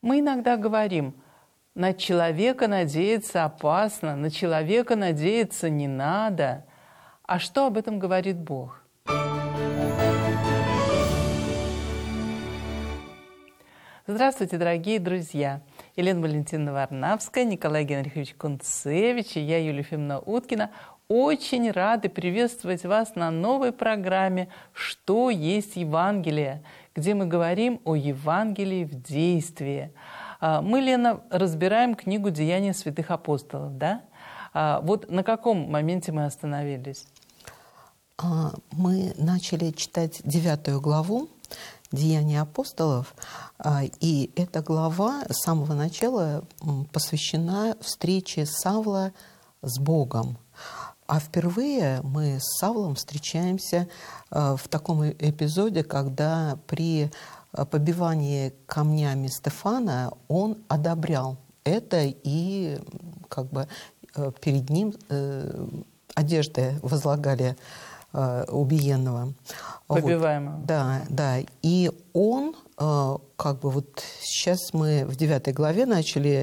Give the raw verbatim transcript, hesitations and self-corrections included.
Мы иногда говорим, на человека надеяться опасно, на человека надеяться не надо. А что об этом говорит Бог? Здравствуйте, дорогие друзья! Елена Валентиновна Варнавская, Николай Генрихович Кунцевич и я, Юлия Ефимовна Уткина, очень рады приветствовать вас на новой программе «Что есть Евангелие?», где мы говорим о Евангелии в действии. Мы, Лена, разбираем книгу «Деяния святых апостолов», да? Вот на каком моменте мы остановились? Мы начали читать девятую главу «Деяния апостолов», и эта глава с самого начала посвящена встрече Савла с Богом. А впервые мы с Савлом встречаемся в таком эпизоде, когда при побивании камнями Стефана он одобрял это, и как бы перед ним одежды возлагали убиенного. Побиваемого. Вот. Да, да. И он, как бы вот сейчас мы в девятой главе начали